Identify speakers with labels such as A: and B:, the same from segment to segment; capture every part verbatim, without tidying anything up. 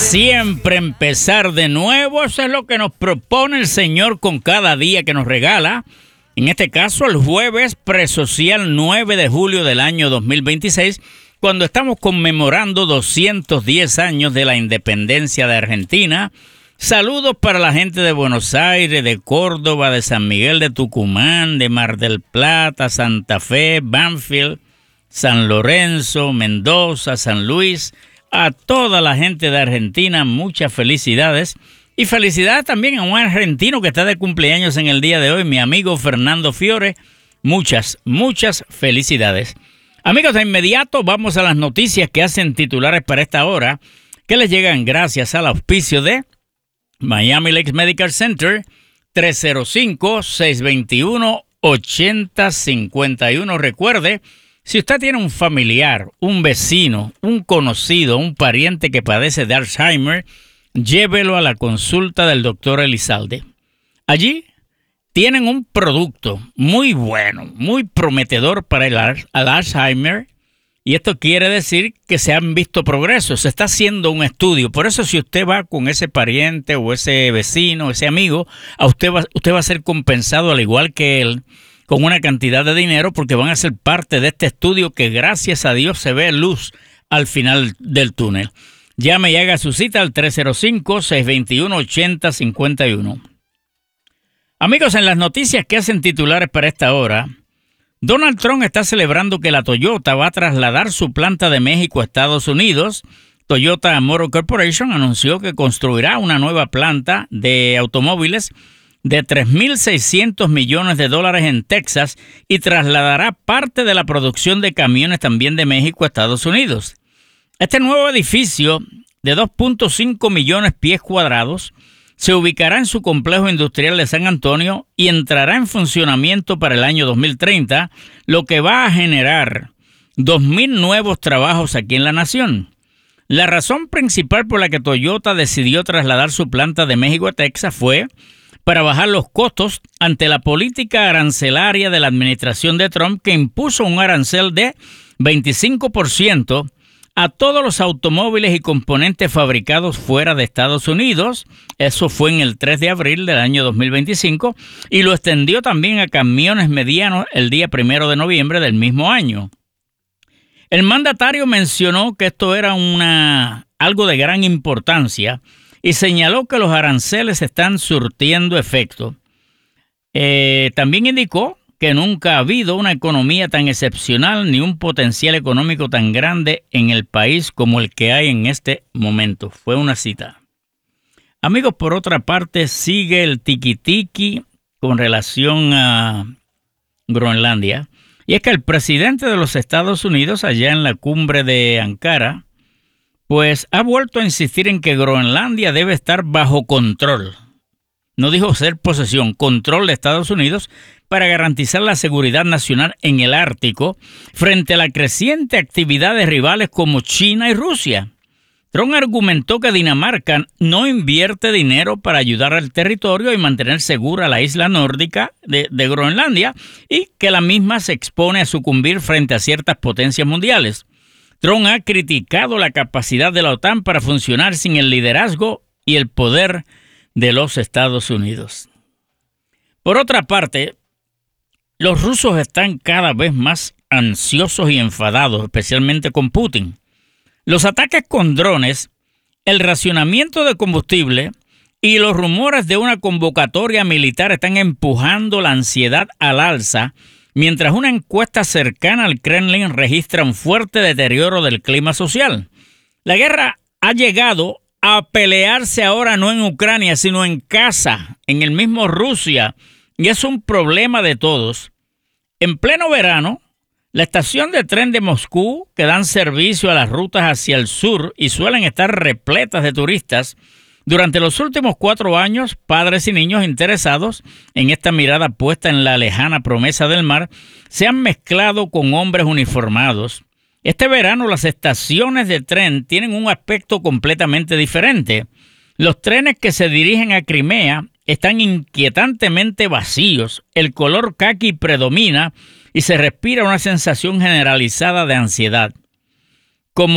A: Siempre empezar de nuevo, eso es lo que nos propone el Señor con cada día que nos regala. En este caso, el jueves presocial nueve de julio del año dos mil veintiséis, cuando estamos conmemorando doscientos diez años de la independencia de Argentina. Saludos para la gente de Buenos Aires, de Córdoba, de San Miguel de Tucumán, de Mar del Plata, Santa Fe, Banfield, San Lorenzo, Mendoza, San Luis. A toda la gente de Argentina, muchas felicidades. Y felicidades también a un argentino que está de cumpleaños en el día de hoy, mi amigo Fernando Fiore. Muchas, muchas felicidades. Amigos, de inmediato vamos a las noticias que hacen titulares para esta hora, que les llegan gracias al auspicio de Miami Lakes Medical Center, tres cero cinco, seis dos uno, ocho cero cinco uno. Recuerde, si usted tiene un familiar, un vecino, un conocido, un pariente que padece de Alzheimer, llévelo a la consulta del doctor Elizalde. Allí tienen un producto muy bueno, muy prometedor para el, el Alzheimer, y esto quiere decir que se han visto progresos, se está haciendo un estudio. Por eso, si usted va con ese pariente o ese vecino, ese amigo, a usted va, usted va a ser compensado al igual que él, con una cantidad de dinero, porque van a ser parte de este estudio que gracias a Dios se ve luz al final del túnel. Llame y haga su cita al tres cero cinco, seis dos uno, ocho cero cinco uno. Amigos, en las noticias que hacen titulares para esta hora, Donald Trump está celebrando que la Toyota va a trasladar su planta de México a Estados Unidos. Toyota Motor Corporation anunció que construirá una nueva planta de automóviles de tres mil seiscientos millones de dólares en Texas y trasladará parte de la producción de camiones también de México a Estados Unidos. Este nuevo edificio de dos punto cinco millones de pies cuadrados se ubicará en su complejo industrial de San Antonio y entrará en funcionamiento para el año dos mil treinta, lo que va a generar dos mil nuevos trabajos aquí en la nación. La razón principal por la que Toyota decidió trasladar su planta de México a Texas fue para bajar los costos ante la política arancelaria de la administración de Trump, que impuso un arancel de veinticinco por ciento a todos los automóviles y componentes fabricados fuera de Estados Unidos. Eso fue en el tres de abril del año dos mil veinticinco, y lo extendió también a camiones medianos el día primero de noviembre del mismo año. El mandatario mencionó que esto era una, algo de gran importancia, y señaló que los aranceles están surtiendo efecto. Eh, también indicó que nunca ha habido una economía tan excepcional ni un potencial económico tan grande en el país como el que hay en este momento. Fue una cita. Amigos, por otra parte, sigue el tiquitiqui con relación a Groenlandia. Y es que el presidente de los Estados Unidos, allá en la cumbre de Ankara, pues ha vuelto a insistir en que Groenlandia debe estar bajo control. No dijo ser posesión, control de Estados Unidos para garantizar la seguridad nacional en el Ártico frente a la creciente actividad de rivales como China y Rusia. Trump argumentó que Dinamarca no invierte dinero para ayudar al territorio y mantener segura la isla nórdica de, de Groenlandia, y que la misma se expone a sucumbir frente a ciertas potencias mundiales. Trump ha criticado la capacidad de la OTAN para funcionar sin el liderazgo y el poder de los Estados Unidos. Por otra parte, los rusos están cada vez más ansiosos y enfadados, especialmente con Putin. Los ataques con drones, el racionamiento de combustible y los rumores de una convocatoria militar están empujando la ansiedad al alza, mientras una encuesta cercana al Kremlin registra un fuerte deterioro del clima social. La guerra ha llegado a pelearse ahora no en Ucrania, sino en casa, en el mismo Rusia, y es un problema de todos. En pleno verano, la estación de tren de Moscú, que dan servicio a las rutas hacia el sur y suelen estar repletas de turistas, durante los últimos cuatro años, padres y niños interesados en esta mirada puesta en la lejana promesa del mar se han mezclado con hombres uniformados. Este verano las estaciones de tren tienen un aspecto completamente diferente. Los trenes que se dirigen a Crimea están inquietantemente vacíos, el color caqui predomina y se respira una sensación generalizada de ansiedad. Como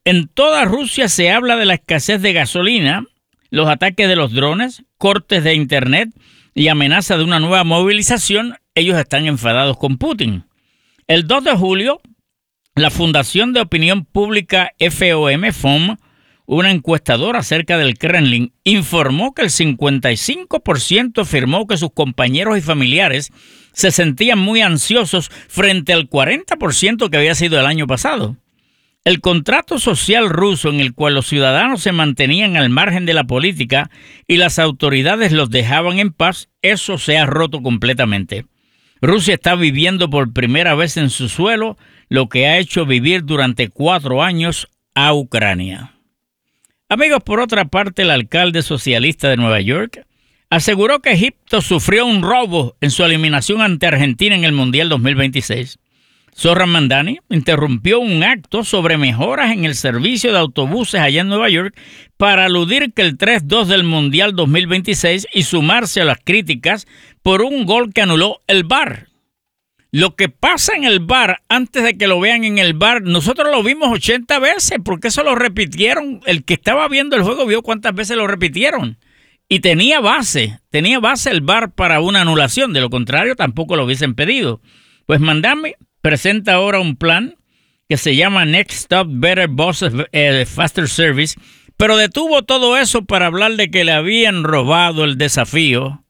A: En toda Rusia se habla de la escasez de gasolina, los ataques de los drones, cortes de internet y amenaza de una nueva movilización. Ellos están enfadados con Putin. El dos de julio, la Fundación de Opinión Pública F O M, F O M, una encuestadora cerca del Kremlin, informó que el cincuenta y cinco por ciento afirmó que sus compañeros y familiares se sentían muy ansiosos frente al cuarenta por ciento que había sido el año pasado. El contrato social ruso en el cual los ciudadanos se mantenían al margen de la política y las autoridades los dejaban en paz, eso se ha roto completamente. Rusia está viviendo por primera vez en su suelo lo que ha hecho vivir durante cuatro años a Ucrania. Amigos, por otra parte, el alcalde socialista de Nueva York aseguró que Egipto sufrió un robo en su eliminación ante Argentina en el Mundial dos mil veintiséis. Zohran Mamdani interrumpió un acto sobre mejoras en el servicio de autobuses allá en Nueva York para aludir que el tres dos del Mundial dos mil veintiséis y sumarse a las críticas por un gol que anuló el V A R. Lo que pasa en el V A R, antes de que lo vean en el V A R, nosotros lo vimos ochenta veces, porque eso lo repitieron. El que estaba viendo el juego vio cuántas veces lo repitieron. Y tenía base, tenía base el V A R para una anulación, de lo contrario tampoco lo hubiesen pedido. Pues Mamdani presenta ahora un plan que se llama Next Stop Better Bosses eh, Faster Service, pero detuvo todo eso para hablar de que le habían robado el desafío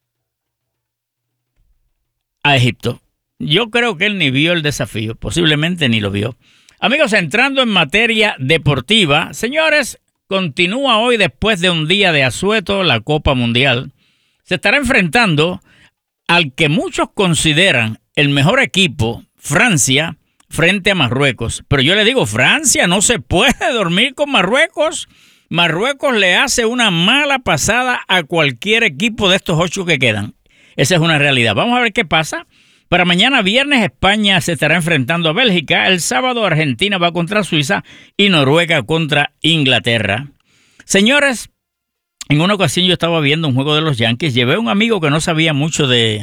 A: a Egipto. Yo creo que él ni vio el desafío, posiblemente ni lo vio. Amigos, entrando en materia deportiva, señores, continúa hoy después de un día de asueto la Copa Mundial. Se estará enfrentando al que muchos consideran el mejor equipo, Francia, frente a Marruecos. Pero yo le digo, Francia no se puede dormir con Marruecos. Marruecos le hace una mala pasada a cualquier equipo de estos ocho que quedan. Esa es una realidad. Vamos a ver qué pasa. Para mañana viernes España se estará enfrentando a Bélgica. El sábado Argentina va contra Suiza y Noruega contra Inglaterra. Señores, en una ocasión yo estaba viendo un juego de los Yankees. Llevé a un amigo que no sabía mucho de,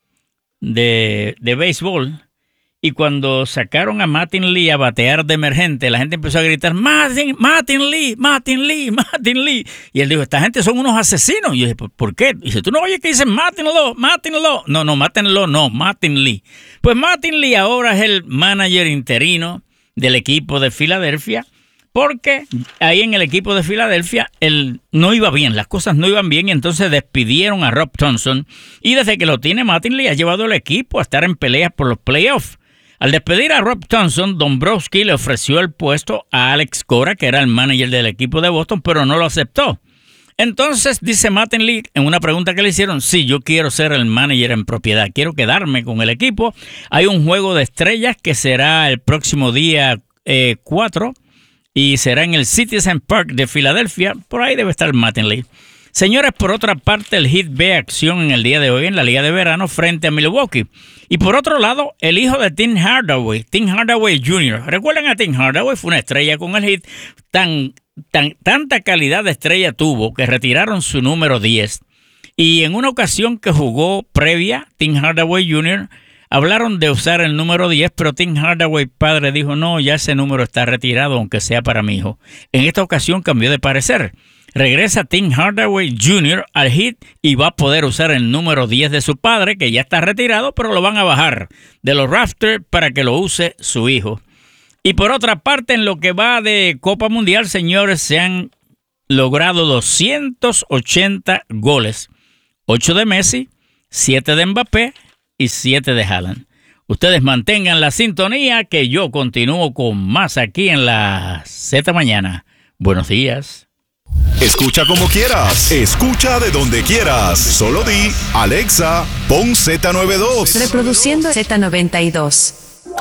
A: de, de béisbol. Y cuando sacaron a Martin Lee a batear de emergente, la gente empezó a gritar, Martin, Martin Lee, Martin Lee, Martin Lee. Y él dijo, esta gente son unos asesinos. Y yo dije, ¿por qué? Y dice, ¿tú no oyes que dicen Martin Law, Martin Law? No, no, Martin Law, no, Martin Lee. Pues Martin Lee ahora es el manager interino del equipo de Filadelfia, porque ahí en el equipo de Filadelfia él no iba bien, las cosas no iban bien, y entonces despidieron a Rob Thompson. Y desde que lo tiene Martin Lee ha llevado al equipo a estar en peleas por los playoffs. Al despedir a Rob Thompson, Dombrowski le ofreció el puesto a Alex Cora, que era el manager del equipo de Boston, pero no lo aceptó. Entonces, dice Martin Lee, en una pregunta que le hicieron, sí, yo quiero ser el manager en propiedad, quiero quedarme con el equipo. Hay un juego de estrellas que será el próximo día eh, cuatro y será en el Citizen Park de Filadelfia. Por ahí debe estar Martin Lee. Señores, por otra parte, el Heat ve acción en el día de hoy en la Liga de Verano frente a Milwaukee. Y por otro lado, el hijo de Tim Hardaway, Tim Hardaway junior ¿Recuerdan a Tim Hardaway? Fue una estrella con el Heat. Tan, tan, tanta calidad de estrella tuvo que retiraron su número diez. Y en una ocasión que jugó previa, Tim Hardaway junior, hablaron de usar el número diez, pero Tim Hardaway padre dijo, no, ya ese número está retirado, aunque sea para mi hijo. En esta ocasión cambió de parecer. Regresa Tim Hardaway junior al Heat y va a poder usar el número diez de su padre, que ya está retirado, pero lo van a bajar de los rafters para que lo use su hijo. Y por otra parte, en lo que va de Copa Mundial, señores, se han logrado doscientos ochenta goles. ocho de Messi, siete de Mbappé y siete de Haaland. Ustedes mantengan la sintonía, que yo continúo con más aquí en la Z Mañana. Buenos días.
B: Escucha como quieras, escucha de donde quieras. Solo di, Alexa, pon Z noventa y dos.
C: Reproduciendo Z noventa y dos.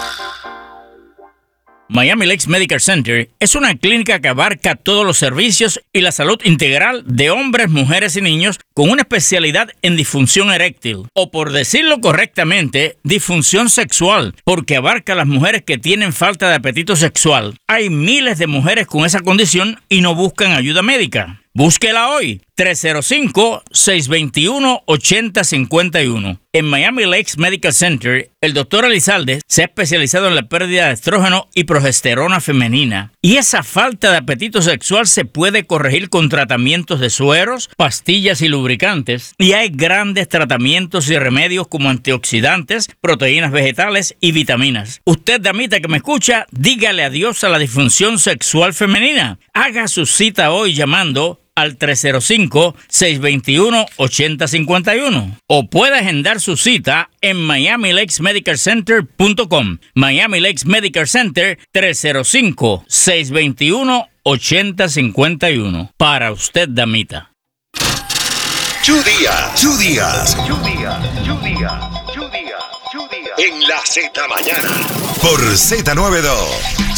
A: Miami Lakes Medical Center es una clínica que abarca todos los servicios y la salud integral de hombres, mujeres y niños con una especialidad en disfunción eréctil, o por decirlo correctamente, disfunción sexual, porque abarca a las mujeres que tienen falta de apetito sexual. Hay miles de mujeres con esa condición y no buscan ayuda médica. Búsquela hoy. tres cero cinco, seis dos uno, ocho cero cinco uno. En Miami Lakes Medical Center, el doctor Elizalde se ha especializado en la pérdida de estrógeno y progesterona femenina. Y esa falta de apetito sexual se puede corregir con tratamientos de sueros, pastillas y lubricantes. Y hay grandes tratamientos y remedios como antioxidantes, proteínas vegetales y vitaminas. Usted, damita que me escucha, dígale adiós a la disfunción sexual femenina. Haga su cita hoy llamando al tres cero cinco, seis dos uno, ocho cero cinco uno o puede agendar su cita en miami lakes medical center punto com. Miami Lakes Medical Center, tres cero cinco, seis dos uno, ocho cero cinco uno. Para usted, damita.
B: Chu Díaz, Chu Díaz,
D: Chu Díaz, Chu Díaz, Chu Díaz, Chu Díaz.
B: en la Z Mañana por Z noventa y dos.